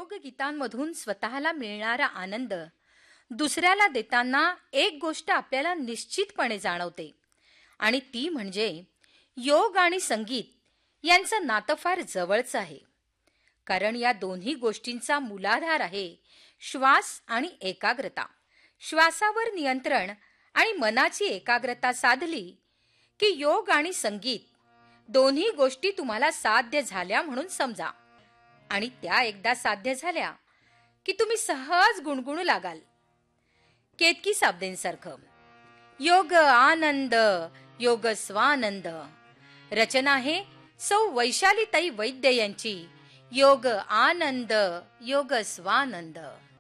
योग गीतांमधून स्वतःला मिळणारा आनंद दुसऱ्याला देताना एक गोष्ट आपल्याला निश्चितपणे जाणवते आणि ती म्हणजे योग आणि संगीत यांचं नातं फार जवळचं आहे. कारण या दोन्ही गोष्टींचा मूलाधार आहे श्वास आणि एकाग्रता. श्वासावर नियंत्रण आणि मनाची एकाग्रता साधली की योग आणि संगीत दोन्ही गोष्टी तुम्हाला साध्य झाल्या म्हणून समजा. आणि त्या एकदा साध्य झाल्या की तुम्ही सहज गुणगुणू लागाल. केतकी साबदेंसारखं. योग आनंद योग स्वानंद. रचना आहे सौ वैशालीताई वैद्य यांची. योग आनंद योग स्वानंद.